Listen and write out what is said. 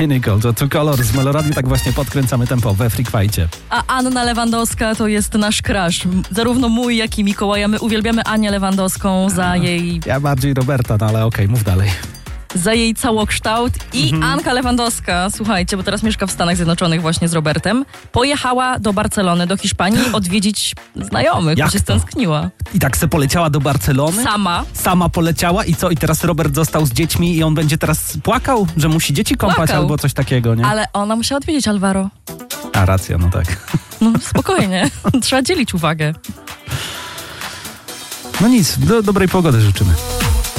Cynical, to Two Colors z Meloradiu, tak właśnie podkręcamy tempo we Freak Fight'cie. A Anna Lewandowska to jest nasz crush. Zarówno mój, jak i Mikołaja. My uwielbiamy Anię Lewandowską za jej... Ja bardziej Roberta, no ale okej, mów dalej. Za jej całokształt. I Anka Lewandowska, słuchajcie, bo teraz mieszka w Stanach Zjednoczonych właśnie z Robertem, pojechała do Barcelony, do Hiszpanii odwiedzić znajomych, bo się stęskniła. I tak se poleciała do Barcelony? Sama poleciała i co? I teraz Robert został z dziećmi i on będzie teraz płakał, że musi dzieci kąpać albo coś takiego, nie? Ale ona musiała odwiedzić Alvaro. A racja, no tak. No spokojnie, trzeba dzielić uwagę. No nic, dobrej pogody życzymy.